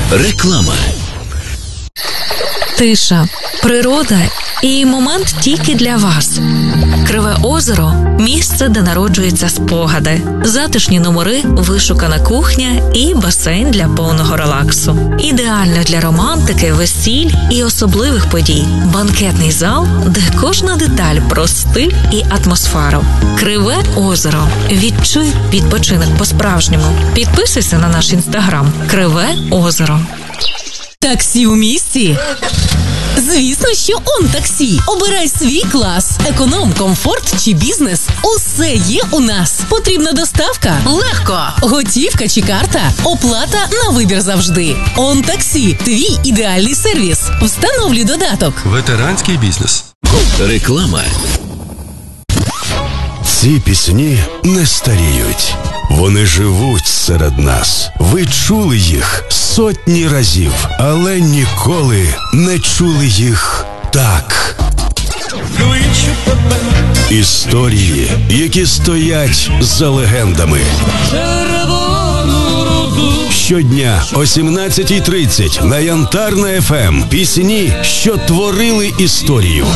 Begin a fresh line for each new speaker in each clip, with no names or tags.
Реклама.
Тиша, природа і момент тільки для вас. Криве озеро – місце, де народжуються спогади. Затишні номери, вишукана кухня і басейн для повного релаксу. Ідеально для романтики, весіль і особливих подій. Банкетний зал, де кожна деталь про стиль і атмосферу. Криве озеро. Відчуй відпочинок по-справжньому. Підписуйся на наш інстаграм «Криве озеро».
Таксі у місті? Звісно, що ОнТаксі. Обирай свій клас. Економ, комфорт чи бізнес. Усе є у нас. Потрібна доставка? Легко. Готівка чи карта? Оплата на вибір завжди. ОнТаксі. Твій ідеальний сервіс. Встановлюй додаток.
Ветеранський бізнес.
Реклама.
Ці пісні не старіють. Вони живуть серед нас. Ви чули їх сотні разів, але ніколи не чули їх так. Історії, які стоять за легендами. Щодня о 17:30 на Янтарна ФМ. Пісні, що творили історію.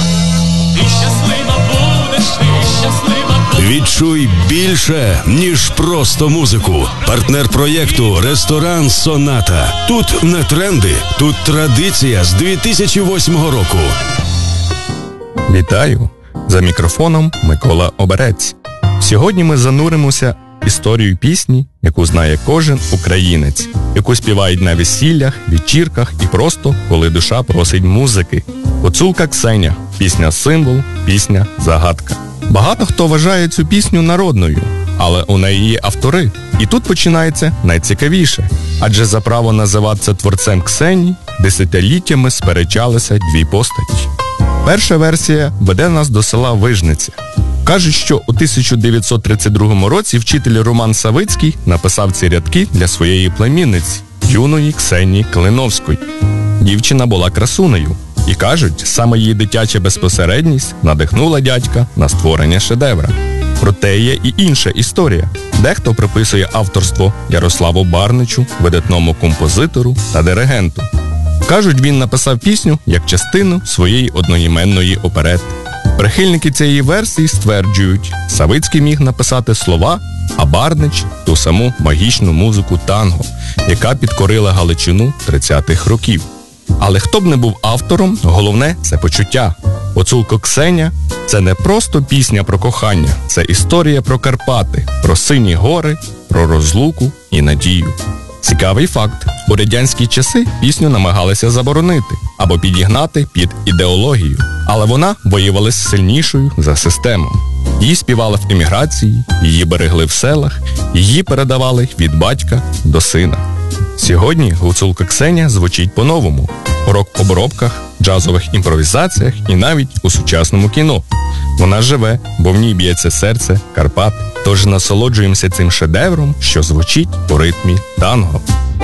Відчуй більше, ніж просто музику. Партнер проєкту «Ресторан Соната». Тут не тренди, тут традиція з 2008 року.
Вітаю! За мікрофоном Микола Оберець. Сьогодні ми зануримося в історію пісні, яку знає кожен українець, яку співають на весіллях, вечірках і просто, коли душа просить музики. Гуцулка Ксеня. Пісня-символ, пісня-загадка. Багато хто вважає цю пісню народною, але у неї є автори. І тут починається найцікавіше. Адже за право називатися творцем Ксені десятиліттями сперечалися дві постаті. Перша версія веде нас до села Вижниця. Кажуть, що у 1932 році вчитель Роман Савицький написав ці рядки для своєї племінниці, юної Ксенії Клиновської. Дівчина була красунею. І кажуть, саме її дитяча безпосередність надихнула дядька на створення шедевра. Проте є і інша історія. Дехто приписує авторство Ярославу Барничу, видатному композитору та диригенту. Кажуть, він написав пісню як частину своєї одноіменної оперети. Прихильники цієї версії стверджують, Савицький міг написати слова, а Барнич – ту саму магічну музику танго, яка підкорила Галичину 30-х років. Але хто б не був автором, головне – це почуття. Гуцулко Ксеня – це не просто пісня про кохання, це історія про Карпати, про сині гори, про розлуку і надію. Цікавий факт. У радянські часи пісню намагалися заборонити або підігнати під ідеологію, але вона виявилась сильнішою за систему. Її співали в еміграції, її берегли в селах, її передавали від батька до сина. Сьогодні гуцулка Ксеня звучить по-новому. У рок-обробках, джазових імпровізаціях і навіть у сучасному кіно. Вона живе, бо в ній б'ється серце Карпат. Тож насолоджуємося цим шедевром, що звучить у ритмі танго.